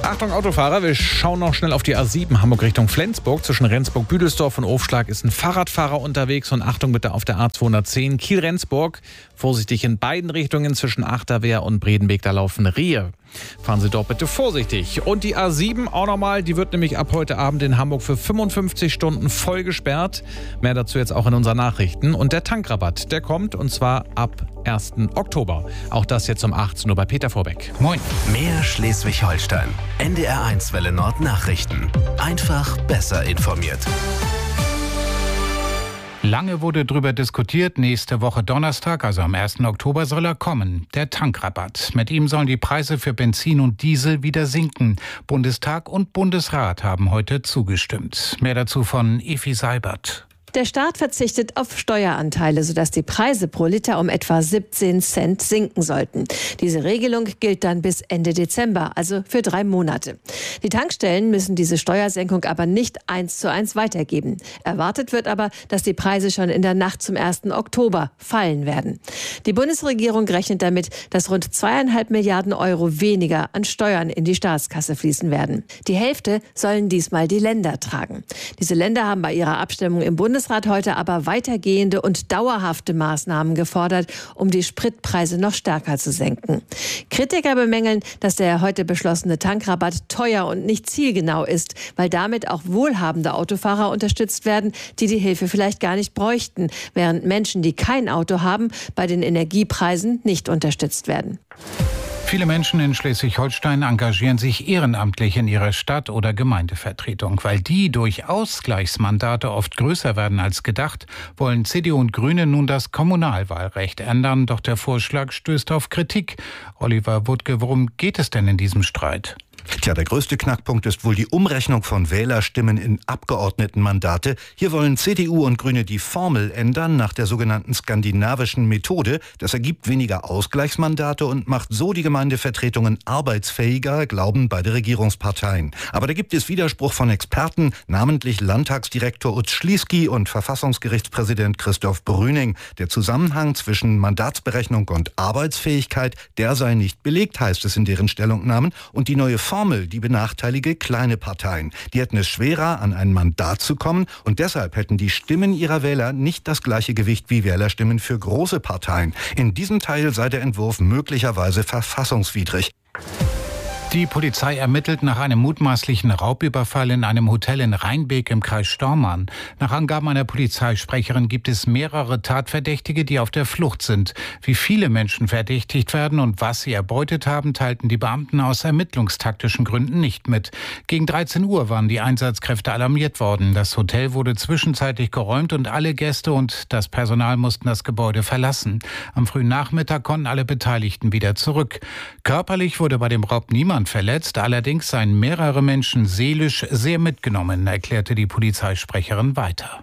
Achtung Autofahrer, wir schauen noch schnell auf die A7 Hamburg Richtung Flensburg. Zwischen Rendsburg-Büdelsdorf und Ofschlag ist ein Fahrradfahrer unterwegs. Und Achtung bitte auf der A210 Kiel-Rendsburg. Vorsichtig in beiden Richtungen zwischen Achterwehr und Bredenbeek, da laufen Rehe. Fahren Sie dort bitte vorsichtig. Und die A7 auch nochmal, die wird nämlich ab heute Abend in Hamburg für 55 Stunden voll gesperrt. Mehr dazu jetzt auch in unseren Nachrichten. Und der Tankrabatt, der kommt und zwar ab 1. Oktober. Auch das jetzt um 18 Uhr bei Peter Vorbeck. Moin. Mehr Schleswig-Holstein. NDR1 Welle Nord Nachrichten. Einfach besser informiert. Lange wurde darüber diskutiert, nächste Woche Donnerstag, also am 1. Oktober, soll er kommen, der Tankrabatt. Mit ihm sollen die Preise für Benzin und Diesel wieder sinken. Bundestag und Bundesrat haben heute zugestimmt. Mehr dazu von Evi Seibert. Der Staat verzichtet auf Steueranteile, sodass die Preise pro Liter um etwa 17 Cent sinken sollten. Diese Regelung gilt dann bis Ende Dezember, also für 3 Monate. Die Tankstellen müssen diese Steuersenkung aber nicht 1:1 weitergeben. Erwartet wird aber, dass die Preise schon in der Nacht zum 1. Oktober fallen werden. Die Bundesregierung rechnet damit, dass rund 2,5 Milliarden Euro weniger an Steuern in die Staatskasse fließen werden. Die Hälfte sollen diesmal die Länder tragen. Diese Länder haben bei ihrer Abstimmung im Bundesrat heute aber weitergehende und dauerhafte Maßnahmen gefordert, um die Spritpreise noch stärker zu senken. Kritiker bemängeln, dass der heute beschlossene Tankrabatt teuer und nicht zielgenau ist, weil damit auch wohlhabende Autofahrer unterstützt werden, die die Hilfe vielleicht gar nicht bräuchten, während Menschen, die kein Auto haben, bei den Energiepreisen nicht unterstützt werden. Viele Menschen in Schleswig-Holstein engagieren sich ehrenamtlich in ihrer Stadt- oder Gemeindevertretung. Weil die durch Ausgleichsmandate oft größer werden als gedacht, wollen CDU und Grüne nun das Kommunalwahlrecht ändern. Doch der Vorschlag stößt auf Kritik. Oliver Wuttke, worum geht es denn in diesem Streit? Tja, der größte Knackpunkt ist wohl die Umrechnung von Wählerstimmen in Abgeordnetenmandate. Hier wollen CDU und Grüne die Formel ändern nach der sogenannten skandinavischen Methode. Das ergibt weniger Ausgleichsmandate und macht so die Gemeindevertretungen arbeitsfähiger, glauben beide Regierungsparteien. Aber da gibt es Widerspruch von Experten, namentlich Landtagsdirektor Utz Schlieski und Verfassungsgerichtspräsident Christoph Brüning. Der Zusammenhang zwischen Mandatsberechnung und Arbeitsfähigkeit, der sei nicht belegt, heißt es in deren Stellungnahmen. Und die neue Formel, die benachteilige kleine Parteien. Die hätten es schwerer, an ein Mandat zu kommen und deshalb hätten die Stimmen ihrer Wähler nicht das gleiche Gewicht wie Wählerstimmen für große Parteien. In diesem Teil sei der Entwurf möglicherweise verfassungswidrig. Die Polizei ermittelt nach einem mutmaßlichen Raubüberfall in einem Hotel in Rheinbeek im Kreis Stormarn. Nach Angaben einer Polizeisprecherin gibt es mehrere Tatverdächtige, die auf der Flucht sind. Wie viele Menschen verdächtigt werden und was sie erbeutet haben, teilten die Beamten aus ermittlungstaktischen Gründen nicht mit. Gegen 13 Uhr waren die Einsatzkräfte alarmiert worden. Das Hotel wurde zwischenzeitlich geräumt und alle Gäste und das Personal mussten das Gebäude verlassen. Am frühen Nachmittag konnten alle Beteiligten wieder zurück. Körperlich wurde bei dem Raub niemand verletzt, allerdings seien mehrere Menschen seelisch sehr mitgenommen, erklärte die Polizeisprecherin weiter.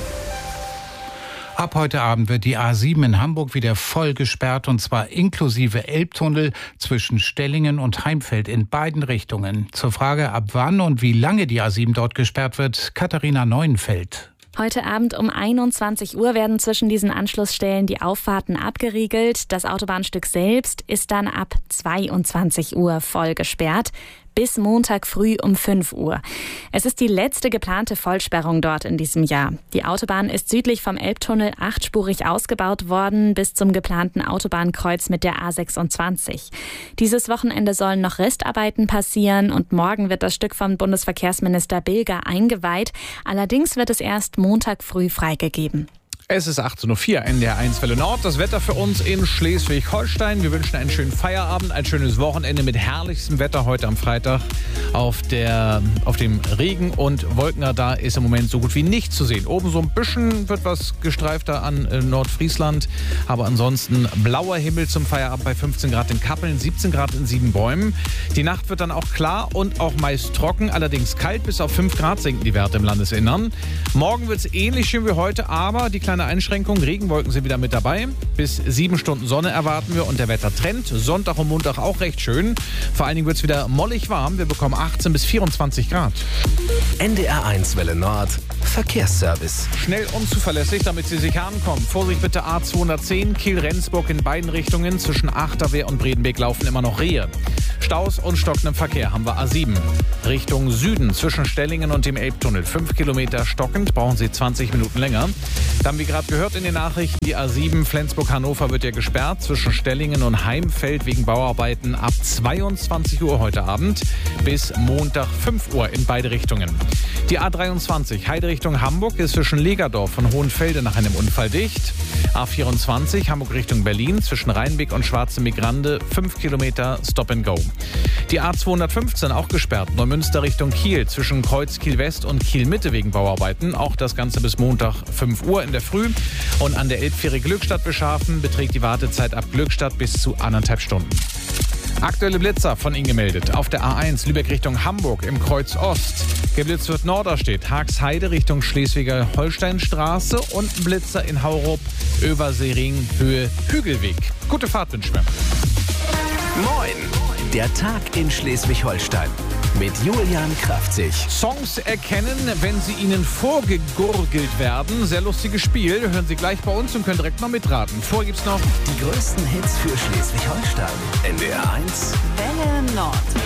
Ab heute Abend wird die A7 in Hamburg wieder voll gesperrt und zwar inklusive Elbtunnel zwischen Stellingen und Heimfeld in beiden Richtungen. Zur Frage, ab wann und wie lange die A7 dort gesperrt wird, Katharina Neuenfeld. Heute Abend um 21 Uhr werden zwischen diesen Anschlussstellen die Auffahrten abgeriegelt. Das Autobahnstück selbst ist dann ab 22 Uhr voll gesperrt. Bis Montag früh um 5 Uhr. Es ist die letzte geplante Vollsperrung dort in diesem Jahr. Die Autobahn ist südlich vom Elbtunnel 8-spurig ausgebaut worden bis zum geplanten Autobahnkreuz mit der A26. Dieses Wochenende sollen noch Restarbeiten passieren und morgen wird das Stück von Bundesverkehrsminister Bilger eingeweiht. Allerdings wird es erst Montag früh freigegeben. Es ist 18.04 Uhr, NDR1 Welle Nord. Das Wetter für uns in Schleswig-Holstein. Wir wünschen einen schönen Feierabend, ein schönes Wochenende mit herrlichstem Wetter heute am Freitag. Auf dem Regen- und Wolkenradar ist im Moment so gut wie nichts zu sehen. Oben so ein bisschen wird was gestreifter an Nordfriesland. Aber ansonsten blauer Himmel zum Feierabend bei 15 Grad in Kappeln, 17 Grad in Siebenbäumen. Die Nacht wird dann auch klar und auch meist trocken. Allerdings kalt, bis auf 5 Grad sinken die Werte im Landesinnern. Morgen wird es ähnlich schön wie heute, aber die kleine Einschränkung, Regenwolken sind wieder mit dabei. Bis 7 Stunden Sonne erwarten wir und der Wettertrend. Sonntag und Montag auch recht schön. Vor allen Dingen wird es wieder mollig warm. Wir bekommen 18 bis 24 Grad. NDR1 Welle Nord. Verkehrsservice. Schnell und zuverlässig, damit Sie sicher ankommen. Vorsicht bitte A210, Kiel-Rendsburg in beiden Richtungen. Zwischen Achterwehr und Bredenbeek laufen immer noch Rehe. Staus und stockendem Verkehr haben wir A7. Richtung Süden zwischen Stellingen und dem Elbtunnel. 5 Kilometer stockend, brauchen Sie 20 Minuten länger. Dann, wie gerade gehört in den Nachrichten, die A7 Flensburg-Hannover wird ja gesperrt. Zwischen Stellingen und Heimfeld wegen Bauarbeiten ab 22 Uhr heute Abend bis Montag 5 Uhr in beide Richtungen. Die A23 Heide Richtung Hamburg ist zwischen Legerdorf und Hohenfelde nach einem Unfall dicht. A24 Hamburg Richtung Berlin zwischen Rheinbeck und Schwarze Migrande 5 Kilometer Stop and Go. Die A215 auch gesperrt, Neumünster Richtung Kiel zwischen Kreuz Kiel West und Kiel Mitte wegen Bauarbeiten. Auch das Ganze bis Montag 5 Uhr in der Früh. Und an der Elbfähre Glückstadt Beschafen beträgt die Wartezeit ab Glückstadt bis zu 1,5 Stunden. Aktuelle Blitzer von Ihnen gemeldet. Auf der A1 Lübeck Richtung Hamburg im Kreuz Ost. Geblitzt wird Norderstedt, Haagsheide Richtung Schleswig-Holstein-Straße und Blitzer in Haurup, Översering, Höhe Hügelweg. Gute Fahrt wünschen wir. Moin! Der Tag in Schleswig-Holstein mit Julian Kraftzig. Songs erkennen, wenn sie Ihnen vorgegurgelt werden. Sehr lustiges Spiel. Hören Sie gleich bei uns und können direkt mal mitraten. Vorher gibt's noch Die größten Hits für Schleswig-Holstein. NDR 1 Welle Nord.